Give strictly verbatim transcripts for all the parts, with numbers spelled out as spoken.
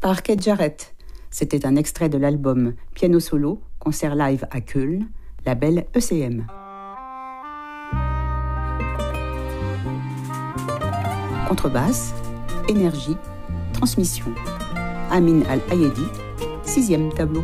par Kate Jarrett. C'était un extrait de l'album Piano Solo, concert live à Köln, label E C M. Contrebasse, énergie, transmission. Amin Al-Ayedi, sixième tableau.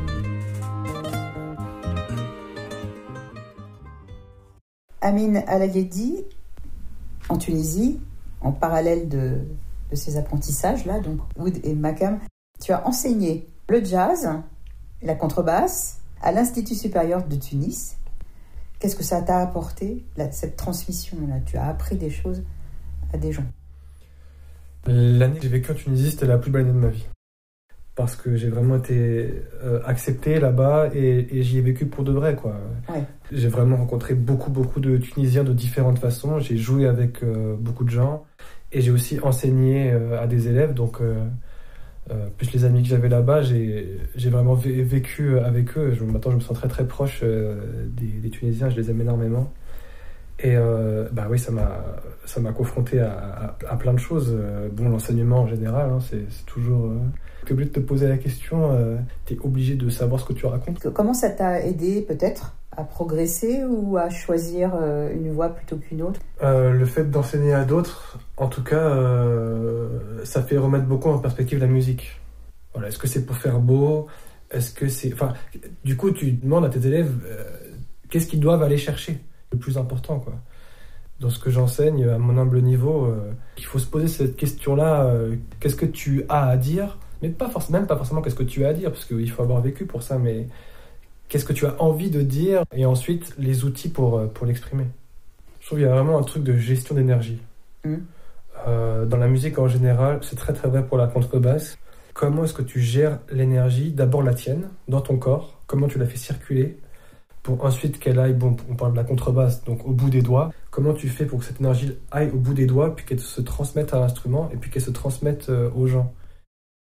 Amin Al-Ayedi, en Tunisie, en parallèle de, de ces apprentissages-là, donc oud et makam, tu as enseigné le jazz, la contrebasse, à l'Institut supérieur de Tunis. Qu'est-ce que ça t'a apporté, là, cette transmission-là? Tu as appris des choses à des gens. L'année que j'ai vécue en Tunisie, c'était la plus belle année de ma vie. Parce que j'ai vraiment été euh, accepté là-bas et, et j'y ai vécu pour de vrai, quoi. Ouais. J'ai vraiment rencontré beaucoup, beaucoup de Tunisiens de différentes façons. J'ai joué avec euh, beaucoup de gens et j'ai aussi enseigné euh, à des élèves. Donc, euh, euh, plus les amis que j'avais là-bas, j'ai, j'ai vraiment vé- vécu avec eux. Je, maintenant, je me sens très, très proche euh, des, des Tunisiens. Je les aime énormément. Et euh, bah oui, ça m'a, ça m'a confronté à, à, à plein de choses. Bon, l'enseignement en général, hein, c'est, c'est toujours... Euh, t'es obligé de te poser la question, euh, t'es obligé de savoir ce que tu racontes. Comment ça t'a aidé peut-être à progresser ou à choisir euh, une voie plutôt qu'une autre? euh, Le fait d'enseigner à d'autres, en tout cas, euh, ça fait remettre beaucoup en perspective la musique. Voilà, est-ce que c'est pour faire beau? Est-ce que c'est... Enfin, du coup, tu demandes à tes élèves euh, qu'est-ce qu'ils doivent aller chercher, le plus important, quoi. Dans ce que j'enseigne, à mon humble niveau, euh, il faut se poser cette question-là, euh, qu'est-ce que tu as à dire? Mais pas forcément, même pas forcément qu'est-ce que tu as à dire, parce qu'il faut avoir vécu pour ça, mais qu'est-ce que tu as envie de dire, et ensuite les outils pour, pour l'exprimer. Je trouve qu'il y a vraiment un truc de gestion d'énergie. Mmh. Euh, dans la musique en général, c'est très très vrai pour la contrebasse. Comment est-ce que tu gères l'énergie, d'abord la tienne, dans ton corps, comment tu la fais circuler, pour ensuite qu'elle aille, bon, on parle de la contrebasse, donc au bout des doigts, comment tu fais pour que cette énergie aille au bout des doigts, puis qu'elle se transmette à l'instrument, et puis qu'elle se transmette euh, aux gens.